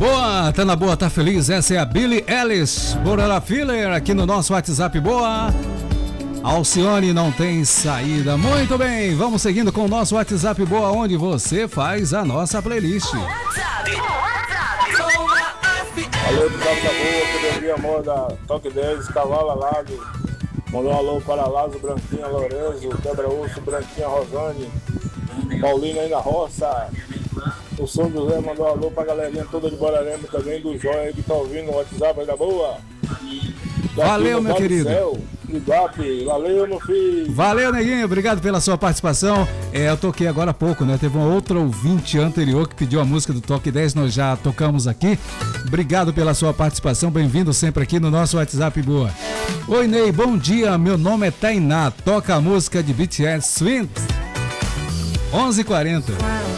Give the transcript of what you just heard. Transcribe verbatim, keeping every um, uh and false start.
Boa, tá na boa, tá feliz. Essa é a Billie Ellis, Borella Filler, aqui no nosso WhatsApp. Boa. Alcione não tem saída. Muito bem, vamos seguindo com o nosso WhatsApp Boa, onde você faz a nossa playlist. Alô, de Costa Boa, Pedrinho Amor da Toque dez, Cavalo Alado. Mandou um alô para Lazo, Branquinha, Lourenço, Quebra-Urso, Branquinha, Rosane, Paulina aí na roça. O São José mandou um alô pra galerinha toda de Borarema também, do Jóia que tá ouvindo o WhatsApp aí da boa. Valeu, meu querido. Céu, Ibape. Valeu, meu filho. Valeu, neguinho. Obrigado pela sua participação. É, eu toquei agora há pouco, né? Teve uma outra ouvinte anterior que pediu a música do Toque dez. Nós já tocamos aqui. Obrigado pela sua participação. Bem-vindo sempre aqui no nosso WhatsApp Boa. Oi, Ney. Bom dia. Meu nome é Tainá. Toca a música de B T S Swing. onze e quarenta.